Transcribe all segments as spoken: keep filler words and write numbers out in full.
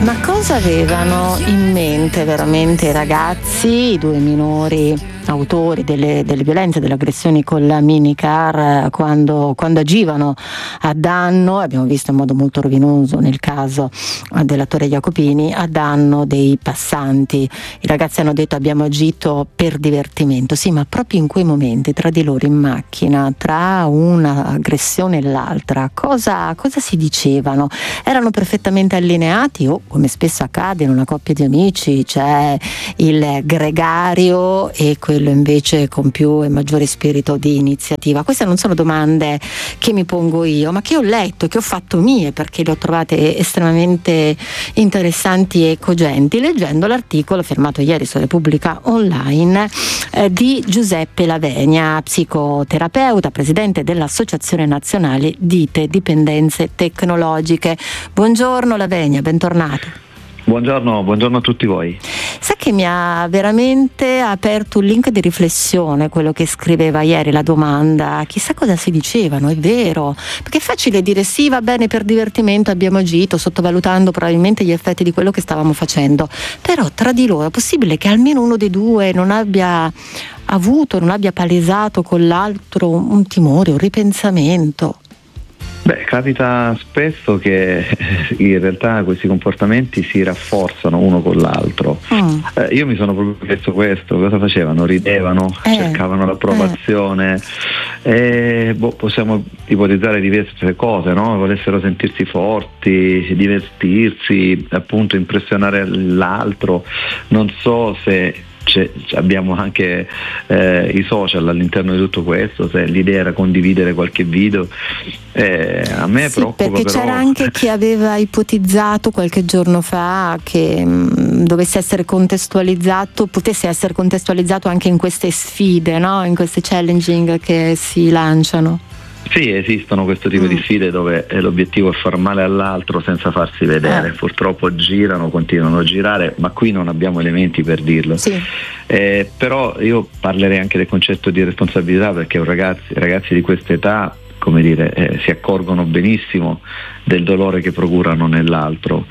Ma cosa avevano in mente veramente i ragazzi, i due minori autori delle, delle violenze, delle aggressioni con la minicar, quando, quando agivano a danno, abbiamo visto in modo molto rovinoso nel caso dell'attore Jacopini, a danno dei passanti? I ragazzi hanno detto: abbiamo agito per divertimento. Sì, ma proprio in quei momenti, tra di loro in macchina, tra un'aggressione e l'altra, cosa, cosa si dicevano? Erano perfettamente allineati o, come spesso accade in una coppia di amici, c'è il gregario e quello invece con più e maggiore spirito di iniziativa? Queste non sono domande che mi pongo io, ma che ho letto, che ho fatto mie, perché le ho trovate estremamente interessanti e cogenti, leggendo l'articolo firmato ieri su Repubblica Online eh, di Giuseppe Lavegna, psicoterapeuta, presidente dell'Associazione Nazionale Dite Dipendenze Tecnologiche. Buongiorno Lavegna, bentornato. Buongiorno, buongiorno a tutti voi. Sa che mi ha veramente aperto un link di riflessione quello che scriveva ieri, la domanda: chissà cosa si dicevano, è vero, perché è facile dire sì, va bene, per divertimento abbiamo agito, sottovalutando probabilmente gli effetti di quello che stavamo facendo, però tra di loro è possibile che almeno uno dei due non abbia avuto, non abbia palesato con l'altro un timore, un ripensamento? Beh, capita spesso che in realtà questi comportamenti si rafforzano uno con l'altro. Mm. Eh, io mi sono proprio chiesto questo: cosa facevano? Ridevano, eh, cercavano l'approvazione, eh. e boh, possiamo ipotizzare diverse cose, no? Volessero sentirsi forti, divertirsi, appunto impressionare l'altro. Non so se C'è, abbiamo anche eh, i social all'interno di tutto questo, se l'idea era condividere qualche video. Eh, a me sì, preoccupa, perché però... c'era anche chi aveva ipotizzato qualche giorno fa che mh, dovesse essere contestualizzato, potesse essere contestualizzato anche in queste sfide, no? In queste challenging che si lanciano. Sì, esistono questo tipo mm. di sfide dove l'obiettivo è far male all'altro senza farsi vedere. Eh. Purtroppo girano, continuano a girare, ma qui non abbiamo elementi per dirlo. Sì. Eh, però io parlerei anche del concetto di responsabilità, perché un ragazzi, ragazzi di questa età, come dire, eh, si accorgono benissimo del dolore che procurano nell'altro.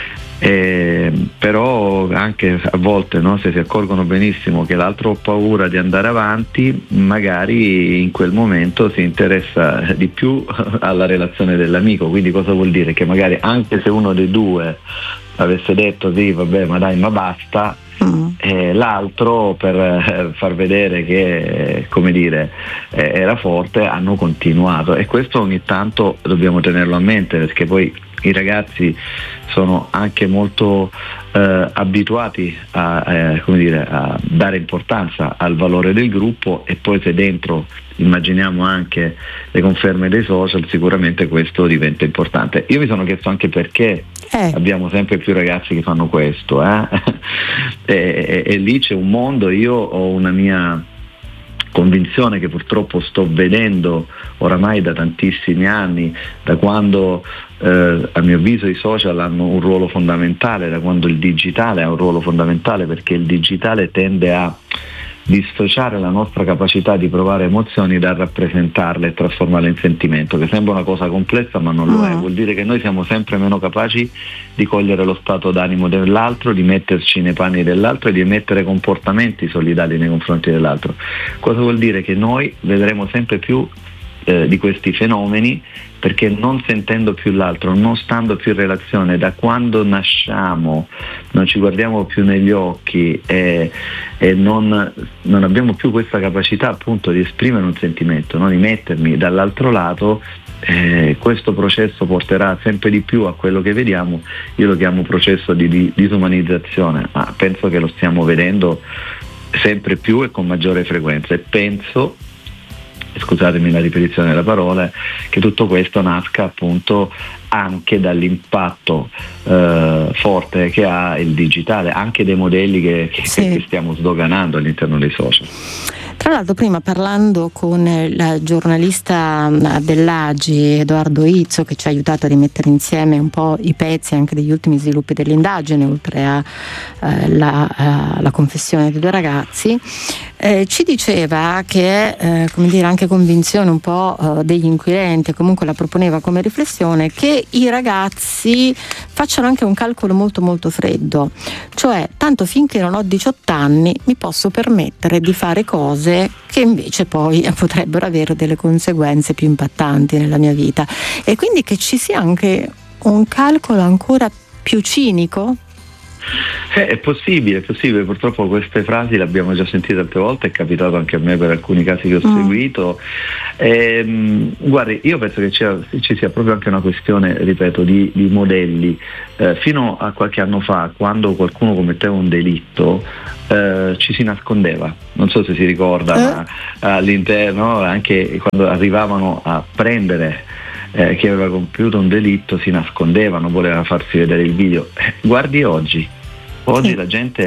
Eh, però anche a volte, no, se si accorgono benissimo che l'altro ha paura di andare avanti, magari in quel momento si interessa di più alla relazione dell'amico. Quindi cosa vuol dire? Che magari anche se uno dei due avesse detto sì, vabbè, ma dai, ma basta, mm. eh, l'altro, per eh, far vedere che, come dire, eh, era forte, hanno continuato. E questo ogni tanto dobbiamo tenerlo a mente, perché poi i ragazzi sono anche molto eh, abituati a, eh, come dire, a dare importanza al valore del gruppo, e poi se dentro immaginiamo anche le conferme dei social, sicuramente questo diventa importante. Io mi sono chiesto anche perché eh. abbiamo sempre più ragazzi che fanno questo, eh? e, e, e lì c'è un mondo. Io ho una mia convinzione che purtroppo sto vedendo oramai da tantissimi anni, da quando eh, a mio avviso i social hanno un ruolo fondamentale, da quando il digitale ha un ruolo fondamentale, perché il digitale tende a dissociare la nostra capacità di provare emozioni da rappresentarle e trasformarle in sentimento, che sembra una cosa complessa ma non lo è. Vuol dire che noi siamo sempre meno capaci di cogliere lo stato d'animo dell'altro, di metterci nei panni dell'altro e di emettere comportamenti solidali nei confronti dell'altro. Cosa vuol dire? Che noi vedremo sempre più eh, di questi fenomeni, perché non sentendo più l'altro, non stando più in relazione, da quando nasciamo non ci guardiamo più negli occhi e, e non, non abbiamo più questa capacità appunto di esprimere un sentimento, no? Di mettermi dall'altro lato. Eh, questo processo porterà sempre di più a quello che vediamo. Io lo chiamo processo di, di disumanizzazione, ma penso che lo stiamo vedendo sempre più e con maggiore frequenza, e penso, scusatemi la ripetizione della parola, che tutto questo nasca appunto anche dall'impatto eh, forte che ha il digitale, anche dei modelli che, che, sì. che stiamo sdoganando all'interno dei social. Tra l'altro, prima parlando con il giornalista dell'A G I, Edoardo Izzo, che ci ha aiutato a rimettere insieme un po' i pezzi anche degli ultimi sviluppi dell'indagine, oltre alla eh, la confessione dei due ragazzi, Eh, ci diceva che è eh, come dire anche convinzione un po' eh, degli inquirenti, comunque la proponeva come riflessione, che i ragazzi facciano anche un calcolo molto molto freddo, cioè tanto finché non ho diciotto anni mi posso permettere di fare cose che invece poi potrebbero avere delle conseguenze più impattanti nella mia vita, e quindi che ci sia anche un calcolo ancora più cinico. Eh, è possibile, è possibile, purtroppo queste frasi le abbiamo già sentite tante volte, è capitato anche a me per alcuni casi che ho mm. seguito. Ehm, guardi, io penso che ci, ci sia proprio anche una questione, ripeto, di, di modelli. Eh, fino a qualche anno fa, quando qualcuno commetteva un delitto, eh, ci si nascondeva, non so se si ricorda, eh? ma all'interno, anche quando arrivavano a prendere eh, chi aveva compiuto un delitto, si nascondevano, volevano farsi vedere il video. Eh, guardi oggi. Oggi sì. La gente